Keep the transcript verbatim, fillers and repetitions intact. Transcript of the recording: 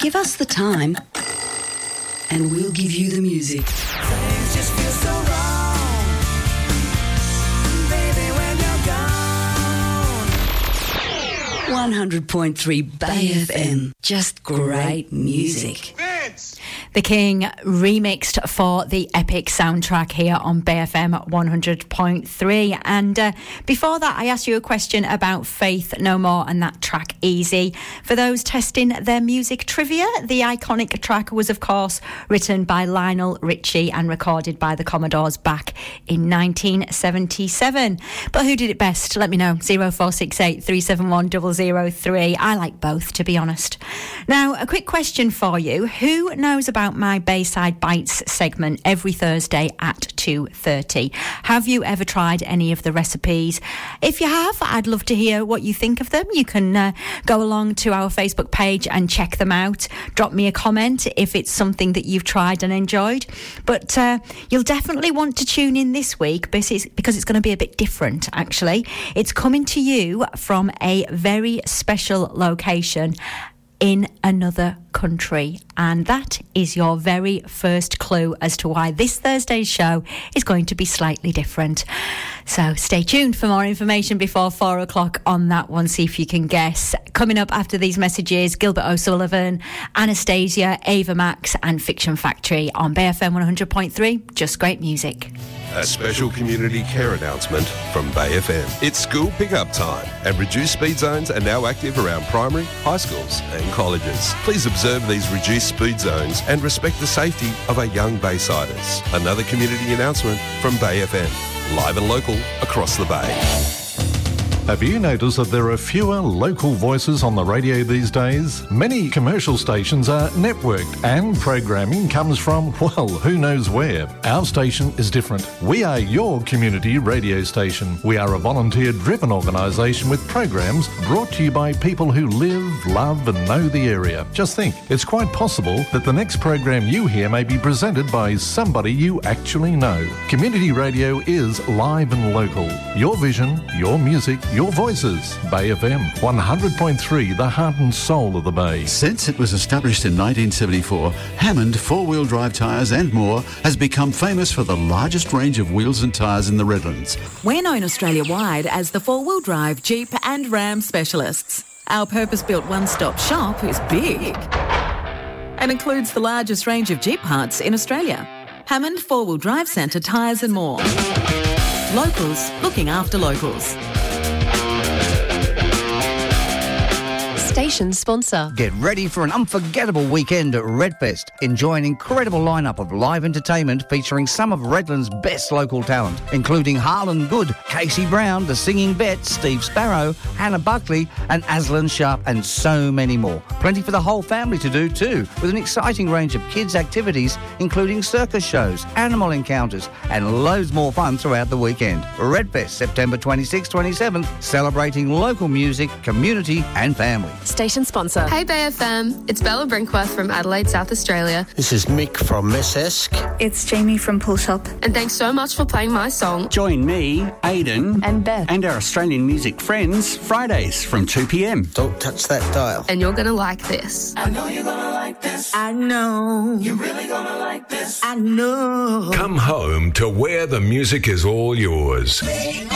Give us the time and we'll give you the music. Things just feel so wrong, baby, when you're gone. one hundred point three Bay F M. Just great music. The King remixed for the epic soundtrack here on Bay F M one hundred point three. And uh, before that, I asked you a question about Faith No More and that track Easy. For those testing their music trivia, the iconic track was, of course, written by Lionel Richie and recorded by the Commodores back in nineteen seventy-seven. But who did it best? Let me know. oh four six eight, three seven one, zero zero three. I like both, to be honest. Now, a quick question for you. Who knows about my Bayside Bites segment every Thursday at two thirty? Have you ever tried any of the recipes? If you have, I'd love to hear what you think of them. You can uh, go along to our Facebook page and check them out. Drop me a comment if it's something that you've tried and enjoyed. But uh, you'll definitely want to tune in this week because it's, because it's going to be a bit different, actually. It's coming to you from a very special location in another country, and that is your very first clue as to why this Thursday's show is going to be slightly different. So stay tuned for more information before four o'clock on that one. See if you can guess. Coming up after these messages, Gilbert O'Sullivan, Anastasia, Ava Max and Fiction Factory on Bay F M one hundred point three. Just great music. A special community care announcement from Bay F M. It's school pickup time, and reduced speed zones are now active around primary, high schools and colleges. Please observe these reduced speed zones and respect the safety of our young Baysiders. Another community announcement from Bay F M. Live and local across the Bay. Have you noticed that there are fewer local voices on the radio these days? Many commercial stations are networked and programming comes from, well, who knows where. Our station is different. We are your community radio station. We are a volunteer-driven organisation with programs brought to you by people who live, love and know the area. Just think, it's quite possible that the next program you hear may be presented by somebody you actually know. Community radio is live and local. Your vision, your music, your voices. Bay F M, one hundred point three, the heart and soul of the Bay. Since it was established in nineteen seventy-four, Hammond four-wheel drive tyres and more has become famous for the largest range of wheels and tyres in the Redlands. We're known Australia-wide as the four-wheel drive, Jeep and Ram specialists. Our purpose-built one-stop shop is big and includes the largest range of Jeep parts in Australia. Hammond Four-Wheel Drive Centre tyres and more. Locals looking after locals. Station sponsor. Get ready for an unforgettable weekend at Redfest. Enjoy an incredible lineup of live entertainment featuring some of Redland's best local talent, including Harlan Good, Casey Brown, The Singing Vet, Steve Sparrow, Hannah Buckley and Aslan Sharp, and so many more. Plenty for the whole family to do too, with an exciting range of kids' activities, including circus shows, animal encounters and loads more fun throughout the weekend. Redfest, September twenty-sixth, twenty-seventh, celebrating local music, community and family. Station sponsor. Hey Bay F M, it's Bella Brinkworth from Adelaide, South Australia. This is Mick from Messesk. It's Jamie from Pull Shop. And thanks so much for playing my song. Join me, Aidan, and Beth, and our Australian music friends, Fridays from two p.m. Don't touch that dial. And you're going to like this. I know you're gonna like this. I know. You're really gonna like this. I know. Come home to where the music is all yours.